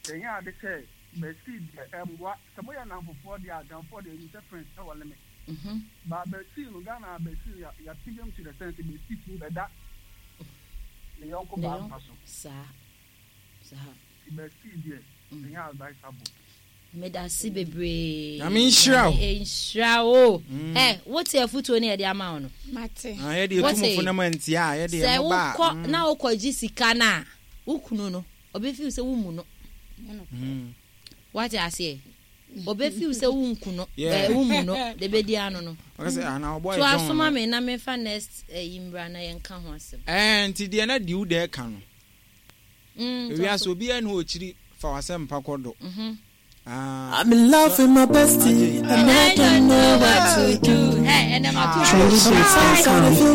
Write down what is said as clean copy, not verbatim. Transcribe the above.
Then ya de say be see what some ya na for the down for the difference e wole me. But be see no Ghana be see ya pigem to the sense be see to that. The yonko ba paso. Sa. Be see there. Then ya advisable. Medasi bebre. I mean shrao. Shrao. What's your foot on the amount? Mate. I had you fundament ya, I had say na okoji sika na. Ukunu no. Obe feel say wumu no. What I say? Obe feel say wunku no. Wumu no. De be di ano no. I say ana boy. So asoma me na me fa next yimbra na yenka ho asem. Nti de na di u de ka no. We aso obi an ho chiri fa wasem pakodo. I'm in love with my bestie and I don't know what to do. Hey, and I'm